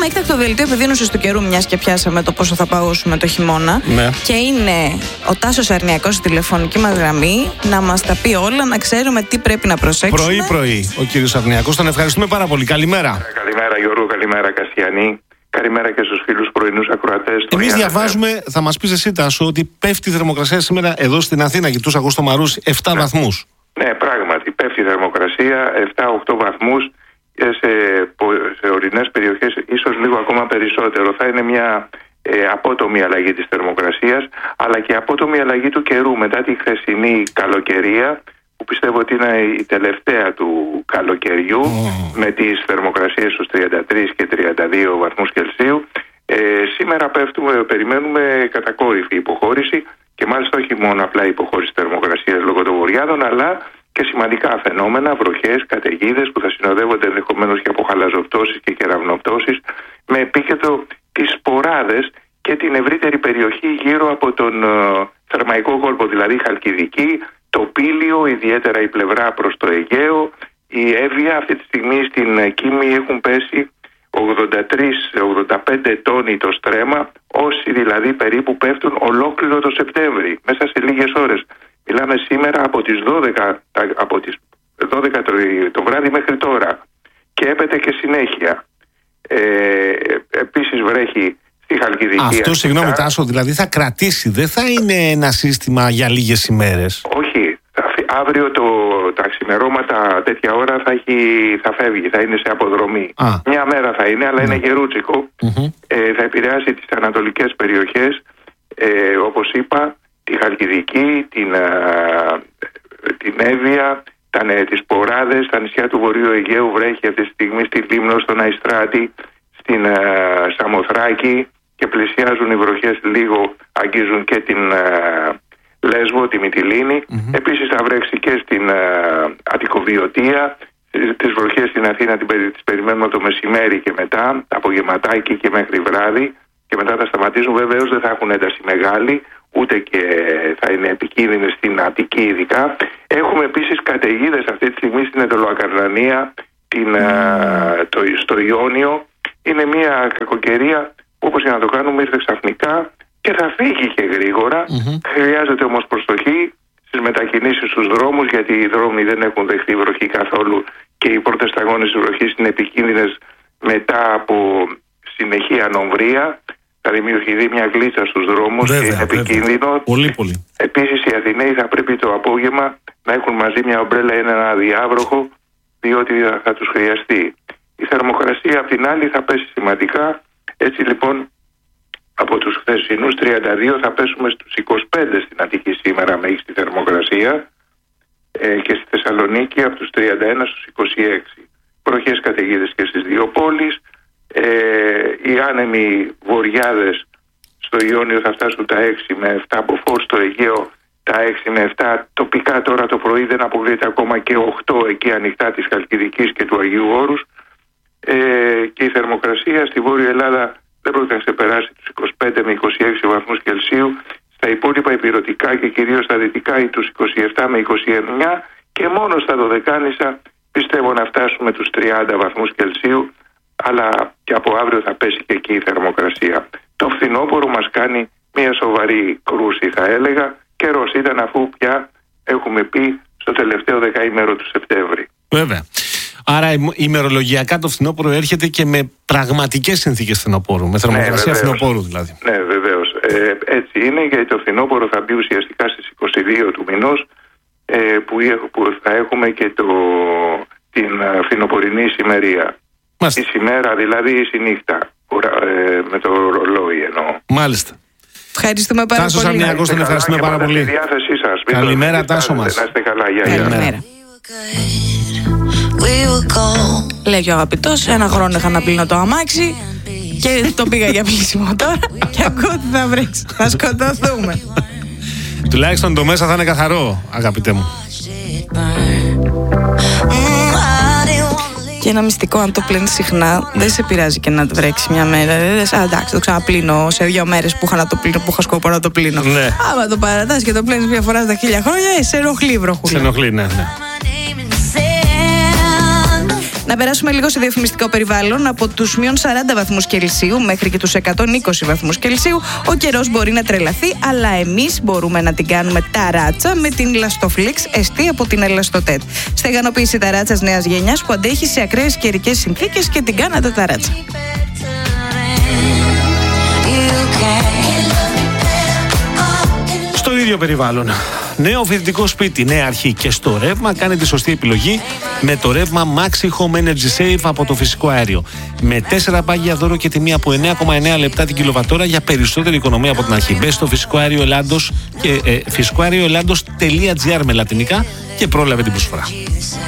έχουμε έκτακτο δελτίο επιδείνωσης του καιρού, μιας και πιάσαμε το πόσο θα παγώσουμε το χειμώνα. Ναι. Και είναι ο Τάσος Αρνιακός στη τηλεφωνική μας γραμμή να μας τα πει όλα, να ξέρουμε τι πρέπει να προσέξουμε. Πρωί-πρωί ο κύριος Αρνιακός. Τον ευχαριστούμε πάρα πολύ. Καλημέρα. Καλημέρα Γιώργο, καλημέρα Κασιανή. Καλημέρα και στους φίλους πρωινούς ακροατές. Εμείς διαβάζουμε, θα μας πεις εσύ Τάσο, ότι πέφτει η θερμοκρασία σήμερα εδώ στην Αθήνα. Κοιτούσα εγώ στο Μαρούσι 7 βαθμούς. Ναι, πράγματι, πέφτει η θερμοκρασία 7-8 βαθμούς και σε ορεινές περιοχές ίσως λίγο ακόμα περισσότερο. Θα είναι μια απότομη αλλαγή της θερμοκρασίας, αλλά και απότομη αλλαγή του καιρού μετά τη χθεσινή καλοκαιρία, που πιστεύω ότι είναι η τελευταία του καλοκαιριού, με τις θερμοκρασίες στους 33 και 32 βαθμούς Κελσίου. Σήμερα περιμένουμε κατακόρυφη υποχώρηση, και μάλιστα όχι μόνο απλά υποχώρηση θερμοκρασίας λόγω των βορειάδων, αλλά και σημαντικά φαινόμενα, βροχές, καταιγίδες που θα συνοδεύονται ενδεχομένως και από χαλαζοπτώσεις και κεραυνοπτώσεις, με επίκεντρο τις σποράδες και την ευρύτερη περιοχή γύρω από τον Θερμαϊκό κόλπο, δηλαδή η Χαλκιδική, το Πήλιο, ιδιαίτερα η πλευρά προς το Αιγαίο, η Εύβοια. Αυτή τη στιγμή στην Κίμη έχουν πέσει 83-85 τόνοι το στρέμμα, όσοι δηλαδή περίπου πέφτουν ολόκληρο το Σεπτέμβρη, μέσα σε λίγες ώρες. Μιλάμε σήμερα από τις 12 το βράδυ μέχρι τώρα, και έπεται και συνέχεια. Επίσης βρέχει στη Χαλκιδική. Αυτό, συγγνώμη Τάσο, δηλαδή θα κρατήσει, δεν θα είναι ένα σύστημα για λίγες ημέρες? Όχι. Αύριο τα ξημερώματα τέτοια ώρα θα φεύγει, θα είναι σε αποδρομή. Μια μέρα θα είναι, αλλά είναι γερούτσικο. Θα επηρεάσει τις ανατολικές περιοχές, όπως είπα, τη Χαλκιδική, την Εύβοια, τις Ποράδες, τα νησιά του Βορείου Αιγαίου βρέχει αυτή τη στιγμή, στη Λίμνο, στον Αϊστράτη, στην Σαμοθράκη, και πλησιάζουν οι βροχές, λίγο αγγίζουν και την Λέσβο, τη Μυτιλήνη. Επίσης θα βρέξει και στην Αττικοβιωτία. Τις βροχές στην Αθήνα τις περιμένουμε το μεσημέρι και μετά, απογευματάκι και μέχρι βράδυ, και μετά θα σταματήσουν. Βεβαίως δεν θα έχουν ένταση μεγάλη, ούτε και θα είναι επικίνδυνες στην Αττική ειδικά. Έχουμε επίσης καταιγίδες αυτή τη στιγμή στην Εντολοακαρνανία, στο Ιόνιο. Είναι μια κακοκαιρία που, όπως για να το κάνουμε, ήρθε ξαφνικά και θα φύγει και γρήγορα. Χρειάζεται όμως προσοχή στις μετακινήσεις στους δρόμους, γιατί οι δρόμοι δεν έχουν δεχτεί βροχή καθόλου και οι πρώτες σταγόνες της βροχής είναι επικίνδυνες μετά από συνεχή ανομβρία. Θα δημιουργηθεί μια γλίτσα στους δρόμους και είναι επικίνδυνο. Πολύ. Επίσης οι Αθηναίοι θα πρέπει το απόγευμα να έχουν μαζί μια ομπρέλα ή ένα διάβροχο, διότι θα τους χρειαστεί. Η θερμοκρασία απ' την άλλη θα πέσει σημαντικά. Έτσι λοιπόν, από τους χθεσινούς 32 θα πέσουμε στους 25 στην Αττική σήμερα με ίξτη θερμοκρασία, και στη Θεσσαλονίκη από τους 31 στους 26. Βροχές καταιγίδες και στις δύο πόλεις. Οι άνεμοι βοριάδες στο Ιόνιο θα φτάσουν τα 6 με 7, από Φως στο Αιγαίο τα 6 με 7. Τοπικά τώρα το πρωί δεν αποκλείεται ακόμα και 8 εκεί ανοιχτά της Χαλκιδικής και του Αγίου Όρους. Και η θερμοκρασία στη Βόρεια Ελλάδα δεν πρόκειται να ξεπεράσει τους 25 με 26 βαθμούς Κελσίου. Στα υπόλοιπα ηπειρωτικά και κυρίως στα δυτικά τους 27 με 29, και μόνο στα Δωδεκάνησα πιστεύω να φτάσουμε τους 30 βαθμούς Κελσίου, αλλά και από αύριο θα πέσει και εκεί η θερμοκρασία. Το φθινόπωρο μας κάνει μια σοβαρή κρούση, θα έλεγα. Καιρός ήταν, αφού πια έχουμε πει στο τελευταίο δεκαήμερο του Σεπτέμβρη. Βέβαια. Άρα ημερολογιακά το φθινόπωρο έρχεται και με πραγματικές συνθήκες φθινοπόρου, με θερμοκρασία φθινοπόρου δηλαδή. Ναι, βεβαίως. Έτσι είναι, γιατί το φθινόπωρο θα μπει ουσιαστικά στις 22 του μηνός, που θα έχουμε και την φθινοπορεινή ησημερία. Η σημέρα δηλαδή, η νύχτα, με το ρολόι εννοώ. Μάλιστα. Ευχαριστούμε πάρα Τάσος πολύ. Αρνιακός, τον ευχαριστούμε πάρα πολύ. Στη διάθεσή σας. Καλημέρα Τάσο μας. Να είστε καλά, γεια. Καλημέρα. Λέει και ο αγαπητός, ένα χρόνο είχα να πλύνω το αμάξι και το πήγα για πλήσιμο τώρα και ακούω ότι θα βρέξει. Θα σκοτωθούμε. Τουλάχιστον το μέσα θα είναι καθαρό, αγαπητέ μου. Και ένα μυστικό, αν το πλένεις συχνά, δεν σε πειράζει και να βρέξει μια μέρα. Εντάξει, το ξαναπλύνω σε 2 μέρες που είχα να το πλύνω, που είχα σκοπό να το πλύνω. Ναι. Άμα το παρατάς και το πλύνεις μια φορά στα 1000 χρόνια, σε ενοχλεί βροχούλα. Σε ενοχλεί, ναι. Να Να περάσουμε λίγο σε διαφημιστικό περιβάλλον. Από τους μείον 40 βαθμούς Κελσίου μέχρι και τους 120 βαθμούς Κελσίου, ο καιρός μπορεί να τρελαθεί, αλλά εμείς μπορούμε να την κάνουμε ταράτσα με την Elastoflix εστί από την Elastotet. Στεγανοποίηση ταράτσας νέας γενιάς που αντέχει σε ακραίες καιρικές συνθήκες και την κάνατε ταράτσα. Στο ίδιο περιβάλλον. Νέο φοιτητικό σπίτι, νέα αρχή και στο ρεύμα. Κάνει τη σωστή επιλογή με το ρεύμα Maxi Home Energy Save από το φυσικό αέριο. Με 4 πάγια δώρο και τιμή από 9,9 λεπτά την κιλοβατόρα για περισσότερη οικονομία από την αρχή. Μπες στο φυσικό αέριο Ελλάδος και φυσικοαερioελλάδος.gr με λατινικά και πρόλαβε την προσφορά.